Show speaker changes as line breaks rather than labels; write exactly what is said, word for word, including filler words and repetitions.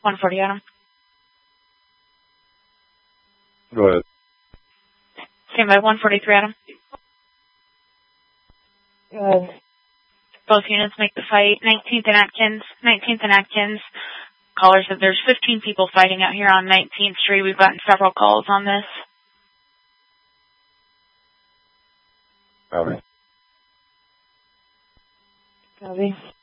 one forty, Adam.
Go ahead.
Stand by, one forty-three, Adam.
Go ahead.
Both units make the fight. nineteenth and Atkins. nineteenth and Atkins. Caller said there's fifteen people fighting out here on nineteenth Street. We've gotten several calls on this.
Copy.
Copy.